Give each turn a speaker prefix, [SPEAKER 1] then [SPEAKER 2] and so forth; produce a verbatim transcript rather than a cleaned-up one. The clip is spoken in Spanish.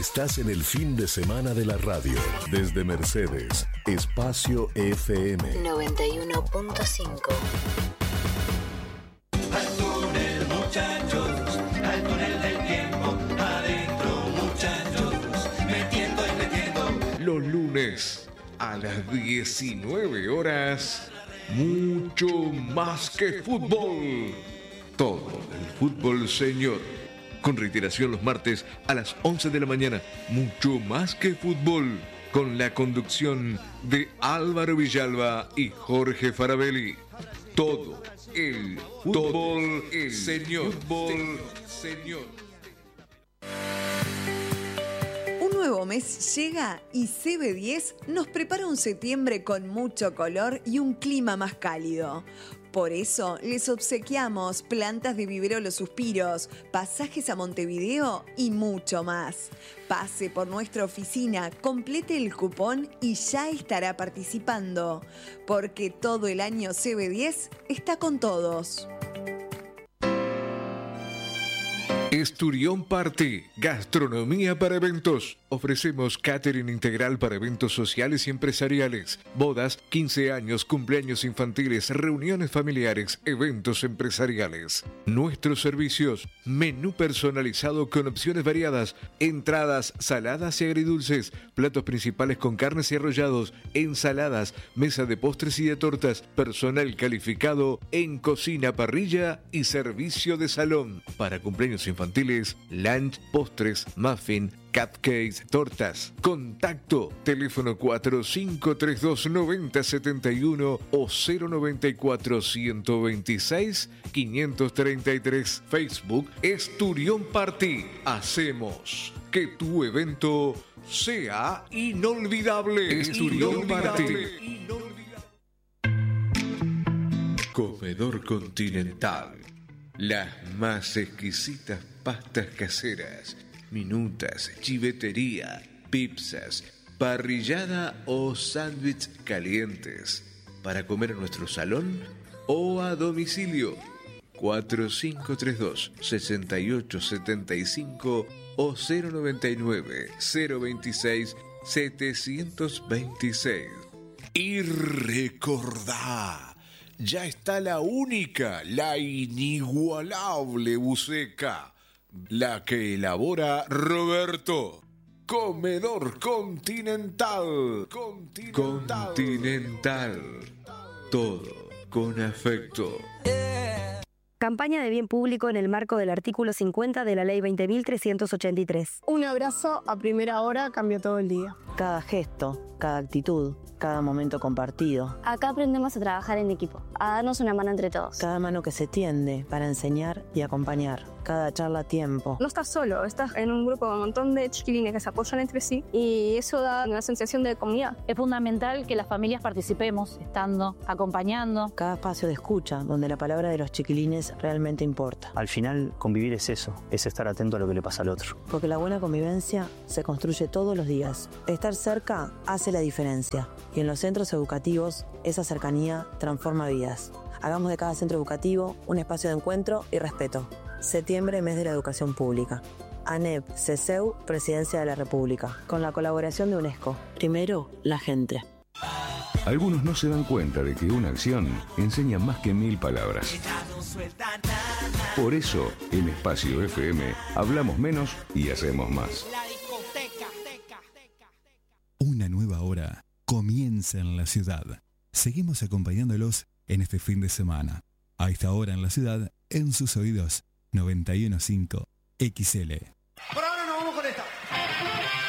[SPEAKER 1] Estás en el fin de semana de la radio. Desde Mercedes, Espacio F M
[SPEAKER 2] noventa y uno punto cinco.
[SPEAKER 3] Al túnel, muchachos, al túnel del tiempo, adentro, muchachos, metiendo y metiendo.
[SPEAKER 4] Los lunes a las diecinueve horas, mucho más que fútbol. Todo el fútbol, señor. Con reiteración los martes a las once de la mañana, mucho más que fútbol. Con la conducción de Álvaro Villalba y Jorge Farabelli. Todo el fútbol, el señor, fútbol, señor.
[SPEAKER 5] Un nuevo mes llega y C B diez nos prepara un septiembre con mucho color y un clima más cálido. Por eso les obsequiamos plantas de vivero Los Suspiros, pasajes a Montevideo y mucho más. Pase por nuestra oficina, complete el cupón y ya estará participando. Porque todo el año C B diez está con todos.
[SPEAKER 4] Esturión Party, gastronomía para eventos. Ofrecemos catering integral para eventos sociales y empresariales, bodas, quince años, cumpleaños infantiles, reuniones familiares, eventos empresariales. Nuestros servicios: menú personalizado con opciones variadas, entradas, saladas y agridulces, platos principales con carnes y arrollados, ensaladas, mesa de postres y de tortas, personal calificado en cocina, parrilla y servicio de salón. Para cumpleaños infantiles, lunch, postres, muffin, cupcakes, tortas. Contacto: teléfono cuatro cinco tres dos nueve cero siete uno o cero noventa y cuatro ciento veintiséis quinientos treinta y tres. Facebook Esturión Party. Hacemos que tu evento sea inolvidable. Esturión Party. Comedor Continental. Las más exquisitas pastas caseras, minutas, chivetería, pizzas, parrillada o sándwich calientes. Para comer en nuestro salón o a domicilio. cuatro cinco tres dos seis ocho siete cinco o cero noventa y nueve cero veintiséis setecientos veintiséis. Y recordá, ya está la única, la inigualable buceca, la que elabora Roberto. Comedor Continental. Continental. Continental. Todo con afecto.
[SPEAKER 6] Campaña de bien público en el marco del artículo cincuenta de la Ley veinte mil trescientos ochenta y tres.
[SPEAKER 7] Un abrazo a primera hora cambia todo el día.
[SPEAKER 8] Cada gesto, cada actitud, cada momento compartido.
[SPEAKER 9] Acá aprendemos a trabajar en equipo, a darnos una mano entre todos.
[SPEAKER 8] Cada mano que se tiende para enseñar y acompañar. Cada charla a tiempo.
[SPEAKER 7] No estás solo, estás en un grupo con un montón de chiquilines que se apoyan entre sí y eso da una sensación de comunidad.
[SPEAKER 10] Es fundamental que las familias participemos, estando, acompañando.
[SPEAKER 8] Cada espacio de escucha, donde la palabra de los chiquilines realmente importa.
[SPEAKER 11] Al final, convivir es eso, es estar atento a lo que le pasa al otro.
[SPEAKER 8] Porque la buena convivencia se construye todos los días. Estar cerca hace la diferencia. Y en los centros educativos, esa cercanía transforma vidas. Hagamos de cada centro educativo un espacio de encuentro y respeto. Septiembre, mes de la educación pública. ANEP, CESEU, Presidencia de la República. Con la colaboración de UNESCO. Primero, la gente.
[SPEAKER 12] Algunos no se dan cuenta de que una acción enseña más que mil palabras. Por eso, en Espacio F M, hablamos menos y hacemos más.
[SPEAKER 13] Una nueva hora comienza en la ciudad. Seguimos acompañándolos en este fin de semana. A esta hora en la ciudad, en sus oídos, noventa y uno punto cinco X L.